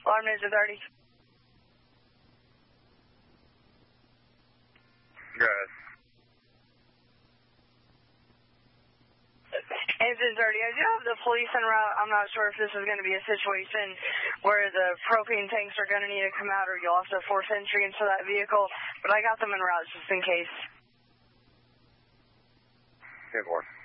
Alarm news at 30. Good. Engine 30. I do have the police en route. I'm not sure if this is going to be a situation where the propane tanks are going to need to come out or you'll have to force entry into that vehicle, but I got them en route just in case. Good work.